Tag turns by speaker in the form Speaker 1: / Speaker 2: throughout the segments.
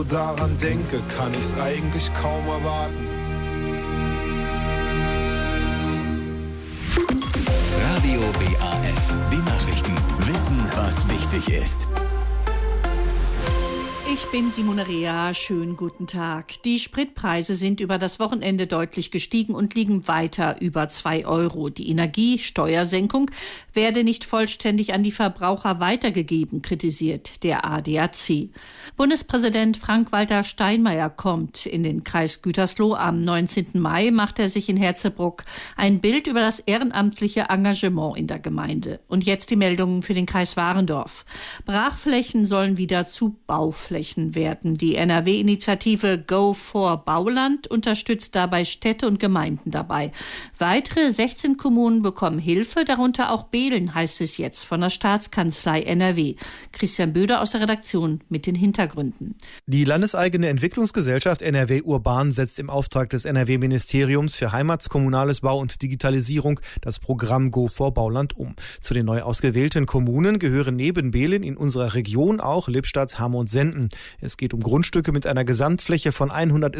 Speaker 1: Daran denke, kann ich's eigentlich kaum erwarten.
Speaker 2: Radio WAF, die Nachrichten. Wissen, was wichtig ist.
Speaker 3: Ich bin Simone Rea, schönen guten Tag. Die Spritpreise sind über das Wochenende deutlich gestiegen und liegen weiter über 2 €. Die Energiesteuersenkung werde nicht vollständig an die Verbraucher weitergegeben, kritisiert der ADAC. Bundespräsident Frank-Walter Steinmeier kommt in den Kreis Gütersloh. Am 19. Mai macht er sich in Herzebruck ein Bild über das ehrenamtliche Engagement in der Gemeinde. Und jetzt die Meldungen für den Kreis Warendorf. Brachflächen sollen wieder zu Bauflächen werden. Die NRW-Initiative Go for Bauland unterstützt dabei Städte und Gemeinden dabei. Weitere 16 Kommunen bekommen Hilfe, darunter auch Behlen, heißt es jetzt von der Staatskanzlei NRW. Christian Böder aus der Redaktion mit den Hintergründen.
Speaker 4: Die landeseigene Entwicklungsgesellschaft NRW Urban setzt im Auftrag des NRW-Ministeriums für Heimat, Kommunales Bau und Digitalisierung das Programm Go for Bauland um. Zu den neu ausgewählten Kommunen gehören neben Behlen in unserer Region auch Lippstadt, Hamm und Senden. Es geht um Grundstücke mit einer Gesamtfläche von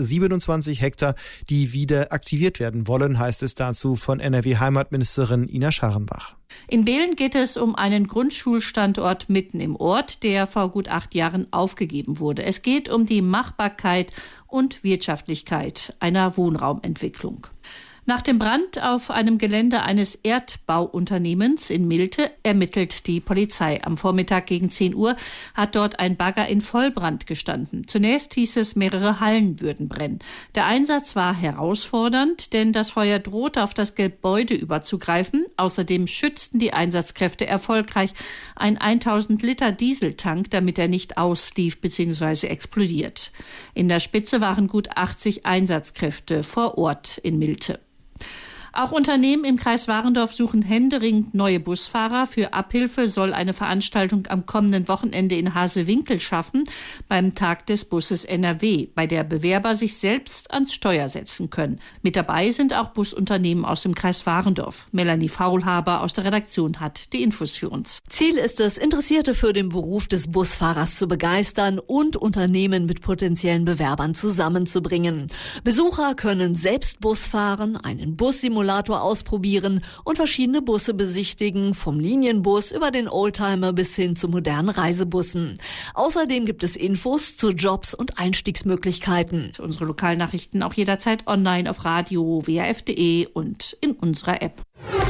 Speaker 4: 127 Hektar, die wieder aktiviert werden wollen, heißt es dazu von NRW-Heimatministerin Ina Scharrenbach.
Speaker 3: In Behlen geht es um einen Grundschulstandort mitten im Ort, der vor gut 8 Jahren aufgegeben wurde. Es geht um die Machbarkeit und Wirtschaftlichkeit einer Wohnraumentwicklung. Nach dem Brand auf einem Gelände eines Erdbauunternehmens in Milte ermittelt die Polizei. Am Vormittag gegen 10 Uhr hat dort ein Bagger in Vollbrand gestanden. Zunächst hieß es, mehrere Hallen würden brennen. Der Einsatz war herausfordernd, denn das Feuer drohte auf das Gebäude überzugreifen. Außerdem schützten die Einsatzkräfte erfolgreich ein 1000 Liter Dieseltank, damit er nicht auslief bzw. explodiert. In der Spitze waren gut 80 Einsatzkräfte vor Ort in Milte. Auch Unternehmen im Kreis Warendorf suchen händeringend neue Busfahrer. Für Abhilfe soll eine Veranstaltung am kommenden Wochenende in Hasewinkel schaffen, beim Tag des Busses NRW, bei der Bewerber sich selbst ans Steuer setzen können. Mit dabei sind auch Busunternehmen aus dem Kreis Warendorf. Melanie Faulhaber aus der Redaktion hat die Infos für uns.
Speaker 5: Ziel ist es, Interessierte für den Beruf des Busfahrers zu begeistern und Unternehmen mit potenziellen Bewerbern zusammenzubringen. Besucher können selbst Bus fahren, einen Bussimulator ausprobieren und verschiedene Busse besichtigen, vom Linienbus über den Oldtimer bis hin zu modernen Reisebussen. Außerdem gibt es Infos zu Jobs und Einstiegsmöglichkeiten.
Speaker 3: Unsere Lokalnachrichten auch jederzeit online auf radio waf.de und in unserer App.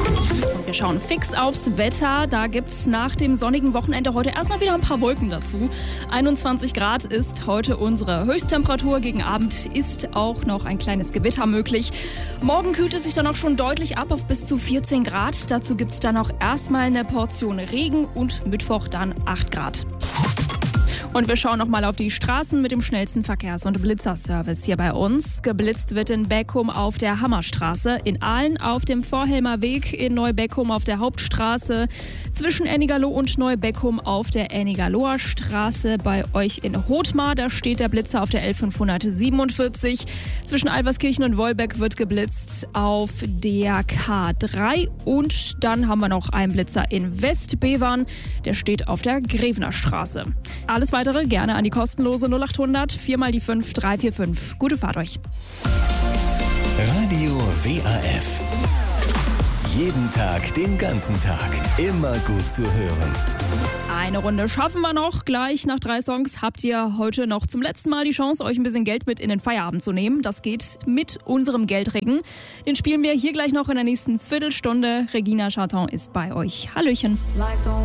Speaker 6: Und wir schauen fix aufs Wetter. Da gibt's nach dem sonnigen Wochenende heute erstmal wieder ein paar Wolken dazu. 21 Grad ist heute unsere Höchsttemperatur. Gegen Abend ist auch noch ein kleines Gewitter möglich. Morgen kühlt es sich dann auch schon deutlich ab auf bis zu 14 Grad. Dazu gibt's dann auch erstmal eine Portion Regen und Mittwoch dann 8 Grad. Und wir schauen nochmal auf die Straßen mit dem schnellsten Verkehrs- und Blitzerservice hier bei uns. Geblitzt wird in Beckum auf der Hammerstraße, in Aalen auf dem Vorhelmer Weg, in Neubeckum auf der Hauptstraße, zwischen Ennigaloh und Neubeckum auf der Ennigaloher Straße. Bei euch in Hothmar, da steht der Blitzer auf der L547. Zwischen Alverskirchen und Wolbeck wird geblitzt auf der K3. Und dann haben wir noch einen Blitzer in Westbevern, der steht auf der Grevener Straße. Alles weitere gerne an die kostenlose 0800 4x5 345. Gute Fahrt euch.
Speaker 2: Radio WAF. Jeden Tag, den ganzen Tag. Immer gut zu hören.
Speaker 6: Eine Runde schaffen wir noch. Gleich nach 3 Songs habt ihr heute noch zum letzten Mal die Chance, euch ein bisschen Geld mit in den Feierabend zu nehmen. Das geht mit unserem Geldregen. Den spielen wir hier gleich noch in der nächsten Viertelstunde. Regina Charton ist bei euch. Hallöchen.